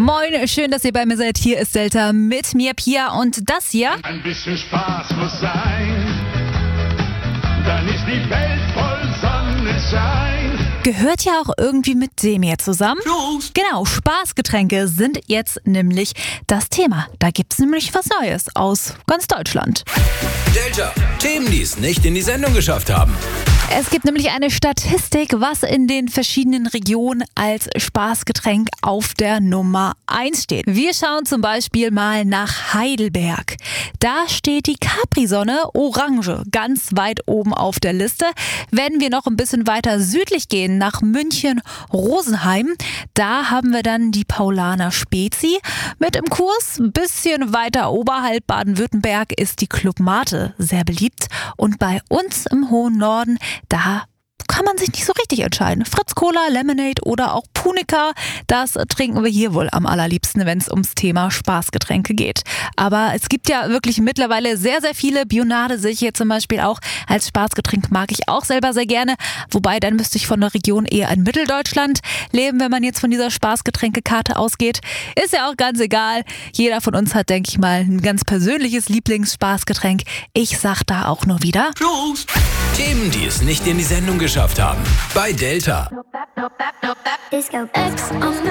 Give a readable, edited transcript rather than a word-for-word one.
Moin, schön, dass ihr bei mir seid. Hier ist Delta mit mir, Pia, und das hier. Ein bisschen Spaß muss sein, dann ist die Welt voll Sonnenschein. Gehört ja auch irgendwie mit dem hier zusammen. Los! Genau, Spaßgetränke sind jetzt nämlich das Thema. Da gibt's nämlich was Neues aus ganz Deutschland. Delta, Themen, die es nicht in die Sendung geschafft haben. Es gibt nämlich eine Statistik, was in den verschiedenen Regionen als Spaßgetränk auf der Nummer 1 steht. Wir schauen zum Beispiel mal nach Heidelberg. Da steht die Capri-Sonne Orange ganz weit oben auf der Liste. Wenn wir noch ein bisschen weiter südlich gehen, nach München, Rosenheim, da haben wir dann die Paulaner Spezi mit im Kurs. Ein bisschen weiter oberhalb Baden-Württemberg ist die Club Mate sehr beliebt. Und bei uns im hohen Norden, da kann man sich nicht so richtig entscheiden. Fritz Cola, Lemonade oder auch Punica, das trinken wir hier wohl am allerliebsten, wenn es ums Thema Spaßgetränke geht. Aber es gibt ja wirklich mittlerweile sehr, sehr viele. Bionade sehe ich hier zum Beispiel auch als Spaßgetränk, mag ich auch selber sehr gerne. Wobei, dann müsste ich von der Region eher in Mitteldeutschland leben, wenn man jetzt von dieser Spaßgetränkekarte ausgeht. Ist ja auch ganz egal. Jeder von uns hat, denke ich mal, ein ganz persönliches Lieblingsspaßgetränk. Ich sag da auch nur wieder Los! Themen, die es nicht in die Sendung geschafft haben. Bei Delta. Disco X on the